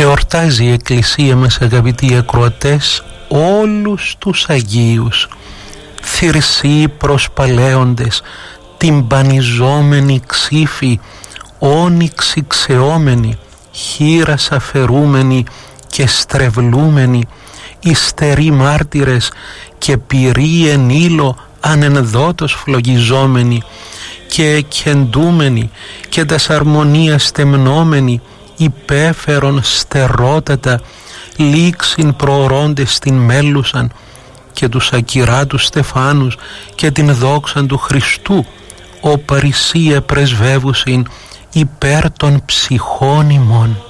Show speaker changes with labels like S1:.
S1: εορτάζει η Εκκλησία μας, αγαπητοί ακροατές, όλους τους Αγίους, θυρσοί προσπαλέοντες, τυμπανιζόμενοι ξύφοι, όνυξοι ξεόμενοι, χείρας αφαιρούμενοι και στρεβλούμενοι, υστεροί μάρτυρες και πυροί εν ύλο ανενδότως φλογιζόμενοι και κεντούμενοι και τας αρμονίας στεμνόμενοι, υπέφερον στερότατα λήξιν προορώντες την μέλουσαν και τους ακυράτους στεφάνους και την δόξαν του Χριστού, ο παρησία πρεσβεύουσιν υπέρ των ψυχών ημών.